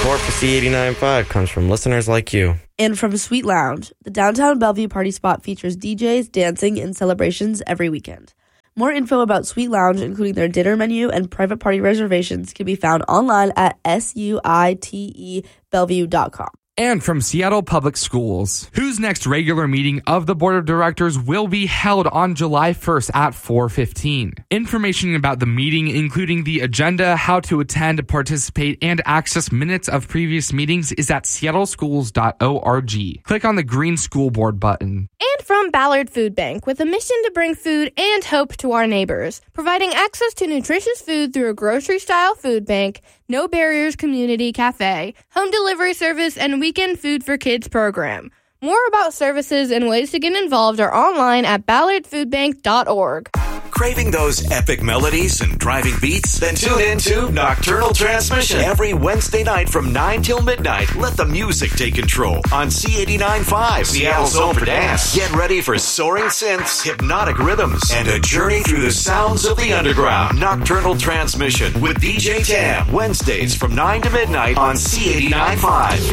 Support for C89.5 comes from listeners like you. And from Sweet Lounge, the downtown Bellevue party spot features DJs, dancing, and celebrations every weekend. More info about Sweet Lounge, including their dinner menu and private party reservations, can be found online at suitebellevue.com. And from Seattle Public Schools, whose next regular meeting of the Board of Directors will be held on July 1st at 4:15. Information about the meeting, including the agenda, how to attend, participate, and access minutes of previous meetings, is at seattleschools.org. Click on the green School Board button. And from Ballard Food Bank, with a mission to bring food and hope to our neighbors, providing access to nutritious food through a grocery-style food bank, No Barriers Community Cafe, home delivery service, and weekend food for kids program. More about services and ways to get involved are online at ballardfoodbank.org. Craving those epic melodies and driving beats? Then tune in to Nocturnal Transmission every Wednesday night from 9 till midnight. Let the music take control on C89.5, Seattle's home for dance. Get ready for soaring synths, hypnotic rhythms, and a journey through the sounds of the underground. Nocturnal Transmission with DJ Tam, Wednesdays from 9 to midnight on C89.5.